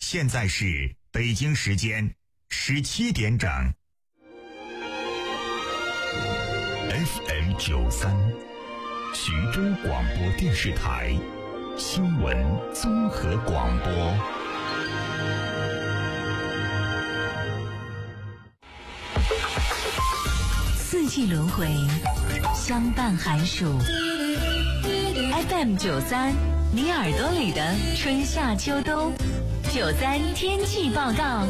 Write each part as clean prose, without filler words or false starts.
现在是北京时间17点整。FM93，徐州广播电视台新闻综合广播。 四季轮回，相伴寒暑。FM93，你耳朵里的春夏秋冬。93天气报告，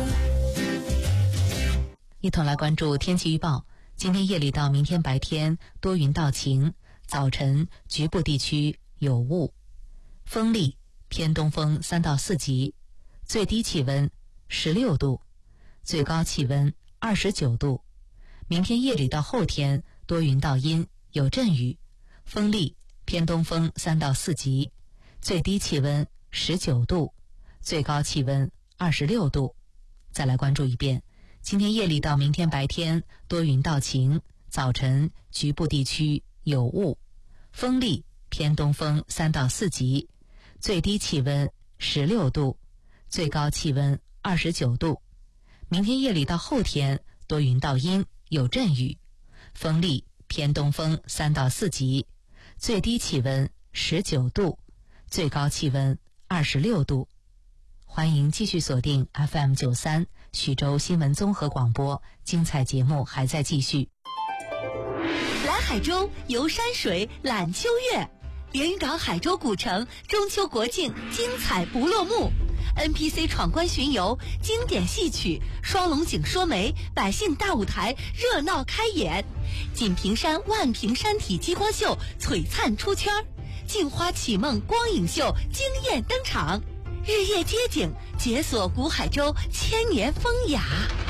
一同来关注天气预报。今天夜里到明天白天多云到晴，早晨局部地区有雾，风力偏东风3到4级，最低气温16度，最高气温29度。明天夜里到后天多云到阴，有阵雨，风力偏东风3到4级，最低气温19度，最高气温26度。再来关注一遍，今天夜里到明天白天多云到晴，早晨局部地区有雾，风力偏东风3到4级，最低气温16度，最高气温29度。明天夜里到后天多云到阴，有阵雨，风力偏东风3到4级，最低气温19度，最高气温26度。欢迎继续锁定 FM93 徐州新闻综合广播，精彩节目还在继续。 来海州游山水览秋月，连云港海州古城中秋国庆精彩不落幕， NPC 闯关巡游，经典戏曲，双龙井说媒，百姓大舞台热闹开演，锦屏山万屏山体激光秀璀璨出圈，镜花启梦光影秀惊艳登场，日夜街景解锁古海州千年风雅。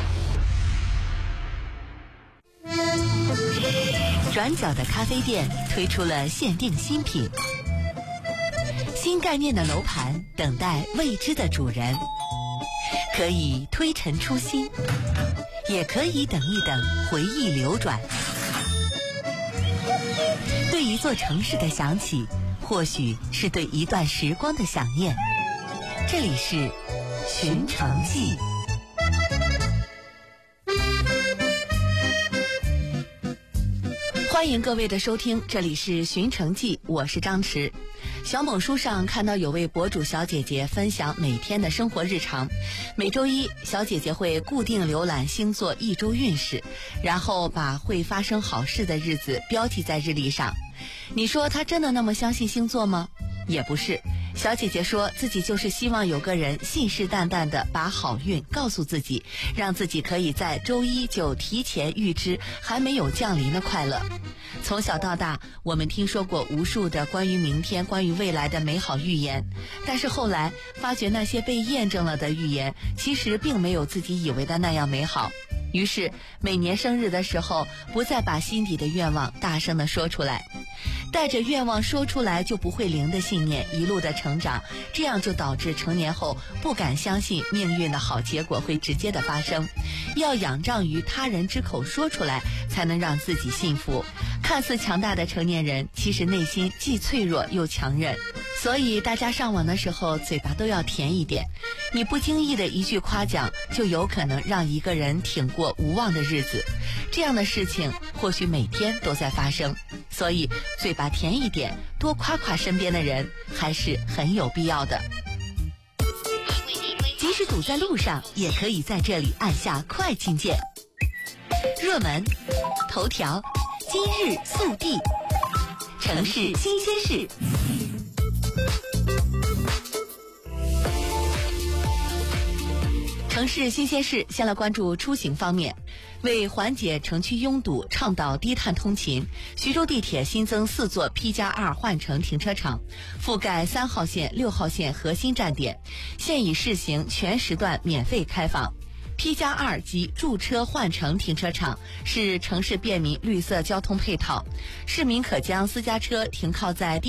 转角的咖啡店推出了限定新品，新概念的楼盘等待未知的主人，可以推陈出新，也可以等一等回忆流转。对一座城市的想起，或许是对一段时光的想念。这里是寻城记。欢迎各位的收听，这里是寻城记，我是张弛。小某书上看到有位博主小姐姐分享每天的生活日常，每周一小姐姐会固定浏览星座一周运势，然后把会发生好事的日子标记在日历上。你说她真的那么相信星座吗？也不是，小姐姐说自己就是希望有个人信誓旦旦地把好运告诉自己，让自己可以在周一就提前预知还没有降临的快乐。从小到大，我们听说过无数的关于明天、关于未来的美好预言，但是后来发觉那些被验证了的预言其实并没有自己以为的那样美好。于是每年生日的时候，不再把心底的愿望大声地说出来，带着愿望说出来就不会灵的信念一路的成长，这样就导致成年后不敢相信命运的好结果会直接的发生，要仰仗于他人之口说出来，才能让自己幸福。看似强大的成年人，其实内心既脆弱又强韧。所以大家上网的时候嘴巴都要甜一点，你不经意的一句夸奖，就有可能让一个人挺过无望的日子。这样的事情或许每天都在发生，所以嘴巴甜一点，多夸夸身边的人，还是很有必要的。即使堵在路上，也可以在这里按下快进键。热门、头条、今日速递、城市新鲜事。城市新鲜事，先来关注出行方面。为缓解城区拥堵，倡导低碳通勤，徐州地铁新增4座 P+2 换乘停车场，覆盖3号线、6号线核心站点，现已试行全时段免费开放。P+2 及驻车换乘停车场是城市便民绿色交通配套，市民可将私家车停靠在